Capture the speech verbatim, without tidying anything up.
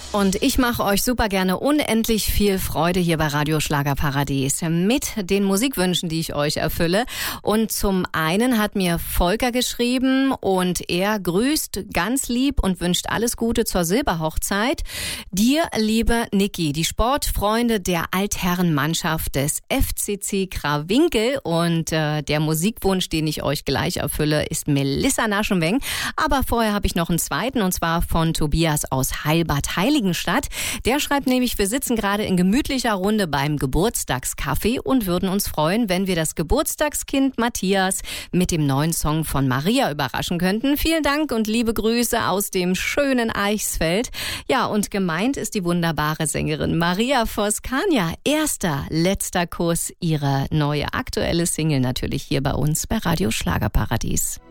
Und ich mache euch super gerne unendlich viel Freude hier bei Radio Schlagerparadies mit den Musikwünschen, die ich euch erfülle. Und zum einen hat mir Volker geschrieben und er grüßt ganz lieb und wünscht alles Gute zur Silberhochzeit. Dir, liebe Niki, die Sportfreunde der Altherrenmannschaft des F C C Krawinkel. Und äh, der Musikwunsch, den ich euch gleich erfülle, ist Melissa Naschenweng. Aber vorher habe ich noch einen zweiten, und zwar von Tobias aus Heilbad-Heiligenstadt. Der schreibt nämlich, wir sitzen gerade in gemütlicher Runde beim Geburtstagskaffee und würden uns freuen, wenn wir das Geburtstagskind Matthias mit dem neuen Song von Maria überraschen könnten. Vielen Dank und liebe Grüße aus dem schönen Eichsfeld. Ja, und gemeint ist die wunderbare Sängerin Maria Voskania. Erster, letzter Kuss, ihre neue aktuelle Single natürlich hier bei uns bei Radio Schlagerparadies.